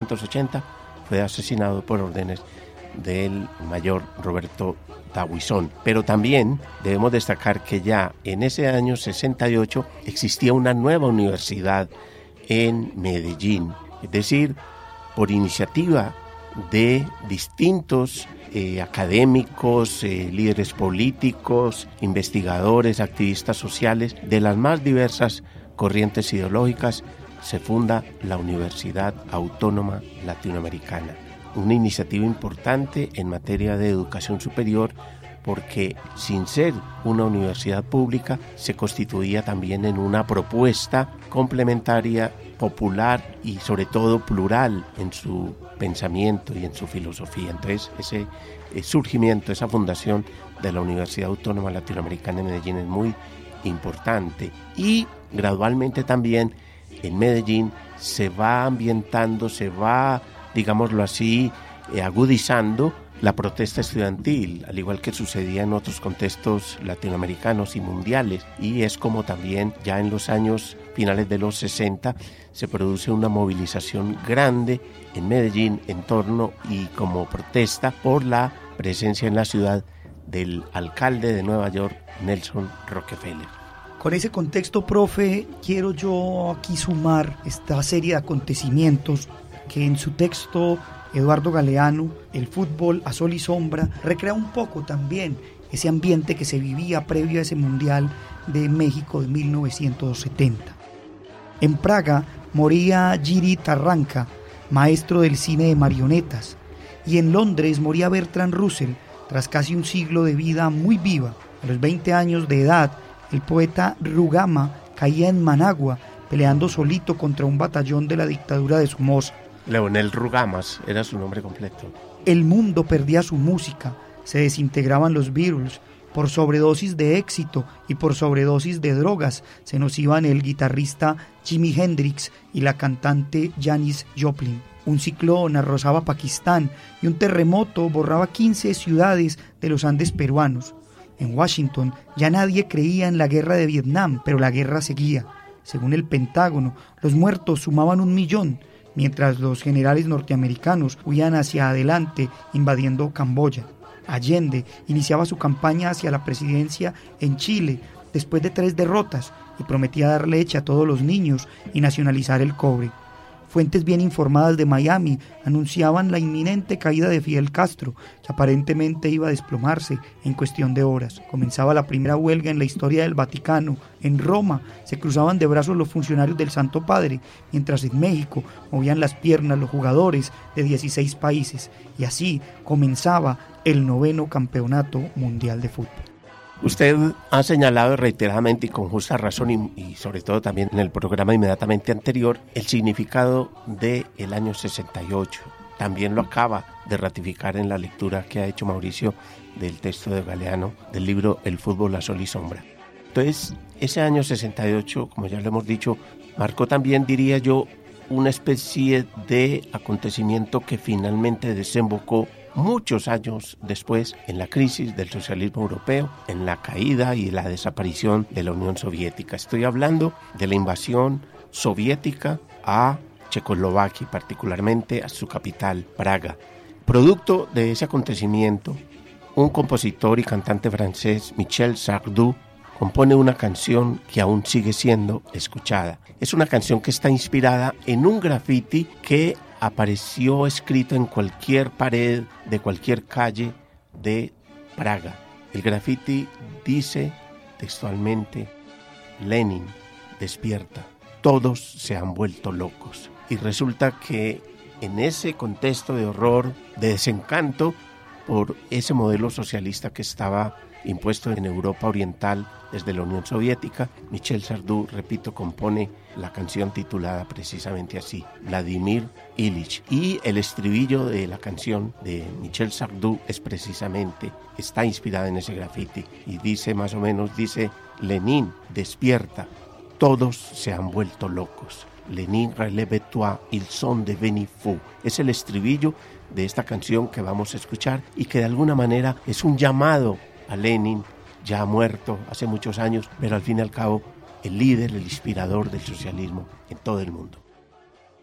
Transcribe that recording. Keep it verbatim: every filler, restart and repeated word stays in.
ochenta fue asesinado por órdenes del mayor Roberto D'Aubuisson. Pero también debemos destacar que ya en ese año sesenta y ocho existía una nueva universidad en Medellín, es decir, por iniciativa de distintos eh, académicos, eh, líderes políticos, investigadores, activistas sociales de las más diversas corrientes ideológicas, se funda la Universidad Autónoma Latinoamericana, una iniciativa importante en materia de educación superior porque sin ser una universidad pública se constituía también en una propuesta complementaria, popular y sobre todo plural en su pensamiento y en su filosofía. Entonces ese eh, surgimiento, esa fundación de la Universidad Autónoma Latinoamericana en Medellín es muy importante y gradualmente también en Medellín se va ambientando, se va, digámoslo así, eh, agudizando la protesta estudiantil, al igual que sucedía en otros contextos latinoamericanos y mundiales, y es como también ya en los años finales de los sesenta se produce una movilización grande en Medellín en torno y como protesta por la presencia en la ciudad del alcalde de Nueva York, Nelson Rockefeller. Con ese contexto, profe, quiero yo aquí sumar esta serie de acontecimientos que en su texto Eduardo Galeano, El fútbol a sol y sombra, recrea un poco también ese ambiente que se vivía previo a ese Mundial de México de mil novecientos setenta. En Praga moría Jiří Taranka, maestro del cine de marionetas, y en Londres moría Bertrand Russell, tras casi un siglo de vida muy viva. A los veinte años de edad, el poeta Rugama caía en Managua, peleando solito contra un batallón de la dictadura de Somoza. Leonel Rugamas era su nombre completo. El mundo perdía su música, se desintegraban los Beatles, por sobredosis de éxito y por sobredosis de drogas se nos iban el guitarrista Jimi Hendrix y la cantante Janis Joplin. Un ciclón arrasaba Pakistán y un terremoto borraba quince ciudades de los Andes peruanos. En Washington ya nadie creía en la guerra de Vietnam, pero la guerra seguía. Según el Pentágono, los muertos sumaban un millón, mientras los generales norteamericanos huían hacia adelante invadiendo Camboya. Allende iniciaba su campaña hacia la presidencia en Chile después de tres derrotas y prometía dar leche a todos los niños y nacionalizar el cobre. Fuentes bien informadas de Miami anunciaban la inminente caída de Fidel Castro, que aparentemente iba a desplomarse en cuestión de horas. Comenzaba la primera huelga en la historia del Vaticano. En Roma se cruzaban de brazos los funcionarios del Santo Padre, mientras en México movían las piernas los jugadores de dieciséis países. Y así comenzaba el noveno Campeonato Mundial de Fútbol. Usted ha señalado reiteradamente y con justa razón y, y sobre todo también en el programa inmediatamente anterior el significado del año sesenta y ocho. También lo acaba de ratificar en la lectura que ha hecho Mauricio del texto de Galeano del libro El fútbol a sol y sombra. Entonces, ese año sesenta y ocho, como ya lo hemos dicho, marcó también, diría yo, una especie de acontecimiento que finalmente desembocó muchos años después en la crisis del socialismo europeo, en la caída y la desaparición de la Unión Soviética. Estoy hablando de la invasión soviética a Checoslovaquia, particularmente a su capital, Praga. Producto de ese acontecimiento, un compositor y cantante francés, Michel Sardou, compone una canción que aún sigue siendo escuchada. Es una canción que está inspirada en un graffiti que apareció escrito en cualquier pared de cualquier calle de Praga. El graffiti dice textualmente: Lenin, despierta, todos se han vuelto locos. Y resulta que en ese contexto de horror, de desencanto por ese modelo socialista que estaba impuesto en Europa Oriental desde la Unión Soviética, Michel Sardou, repito, compone la canción titulada precisamente así, Vladimir Ilich. Y el estribillo de la canción de Michel Sardou es precisamente, está inspirada en ese graffiti y dice más o menos, dice: Lenin, despierta, todos se han vuelto locos. Lenin, relève-toi, ils sont devenus fous. Es el estribillo de esta canción que vamos a escuchar y que de alguna manera es un llamado a Lenin, ya muerto hace muchos años, pero al fin y al cabo el líder, el inspirador del socialismo en todo el mundo.